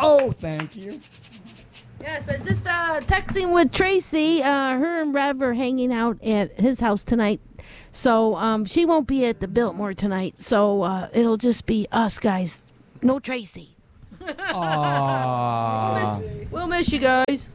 Oh, thank you. Yes, I just texting with Tracy. Her and Rev are hanging out at his house tonight. So she won't be at the Biltmore tonight. So it'll just be us guys. No Tracy. Aww. We'll miss you guys.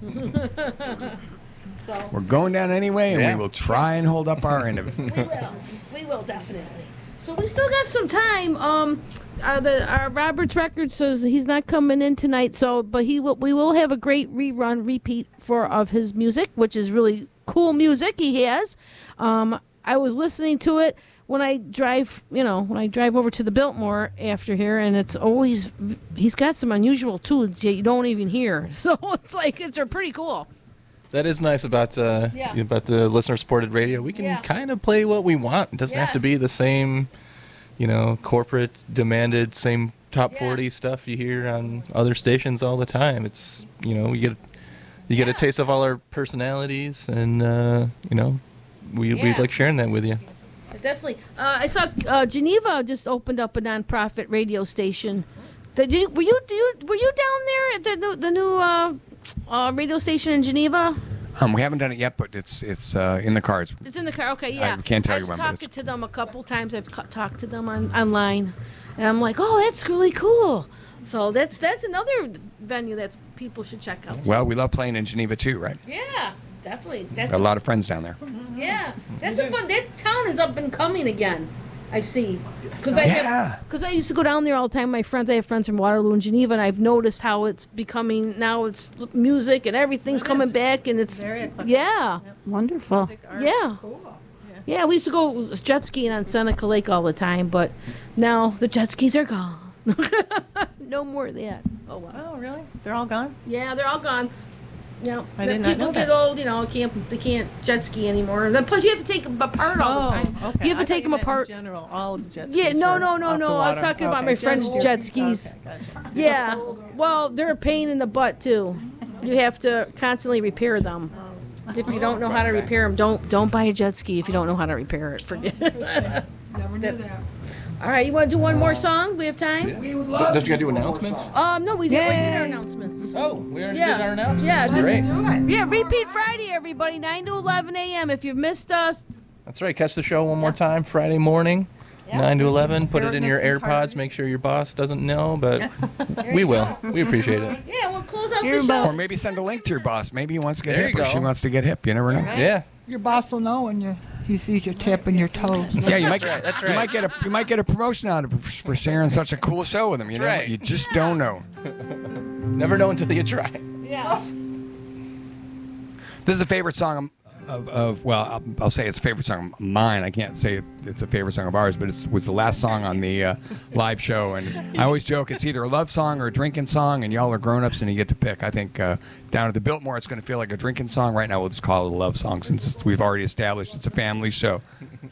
We're going down anyway, and we will try and hold up our end of it. We will definitely. So we still got some time. Our Roberts Records says he's not coming in tonight. But we will have a great repeat of his music, which is really cool music he has. I was listening to it when I drive over to the Biltmore after here, and it's always he's got some unusual tunes that you don't even hear. So it's pretty cool. That is nice about the listener-supported radio. We can kind of play what we want. It doesn't have to be the same, corporate demanded, same top 40 stuff you hear on other stations all the time. It's, you get a taste of all our personalities, and, we like sharing that with you. Definitely. I saw Geneva just opened up a nonprofit radio station. Were you down there at the new radio station in Geneva? We haven't done it yet, but it's in the cards. It's in the car. Okay, yeah. I can't tell you when. I've talked to them a couple times. I've talked to them online, and I'm like, oh, that's really cool. So that's another venue that people should check out. Well, we love playing in Geneva too, right? Yeah, definitely. Got a lot of friends down there. Yeah, that's a fun. That town is up and coming again. I've seen because I used to go down there all the time. I have friends from Waterloo and Geneva, and I've noticed how it's becoming now. It's music and everything's coming back, and it's wonderful. Music, art, cool. Yeah, we used to go jet skiing on Seneca Lake all the time, but now the jet skis are gone. No more of that. Oh wow. Oh really? They're all gone? Yeah, they're all gone. Yeah, I did not know people get old, they can't jet ski anymore. And plus, you have to take them apart all the time. Okay. You have to take them apart. In general, all the jet skis. Yeah, no. I was talking about my friend's jet skis. Okay, gotcha. Yeah, well, they're a pain in the butt too. You have to constantly repair them. If you don't know how to repair them, don't buy a jet ski if you don't know how to repair it. Forget. Never knew that. All right, you want to do one more song? We have time? We would love. Don't you got to do announcements? No, we did our announcements. Oh, we already did our announcements. Yeah, great. Yeah, repeat Friday, everybody, 9 to 11 a.m. If you've missed us. That's right. Catch the show one more time Friday morning, 9 to 11. Put it in your AirPods. Make sure your boss doesn't know, but we will. We appreciate it. Yeah, we'll close out the show. Or maybe send a link to your boss. Maybe he wants to get There hip, you or go. she wants to get hip. You never know. Yeah. Your boss will know when he sees your tip and your toes. Yeah, you might. That's right. You might get a promotion out of it for sharing such a cool show with him. You know, right. You just don't know. Never know until you try. Yes. This is a favorite song I'll say it's a favorite song of mine. I can't say it's a favorite song of ours, but it was the last song on the live show. And I always joke it's either a love song or a drinking song, and y'all are grown-ups and you get to pick. I think down at the Biltmore it's going to feel like a drinking song. Right now we'll just call it a love song since we've already established it's a family show.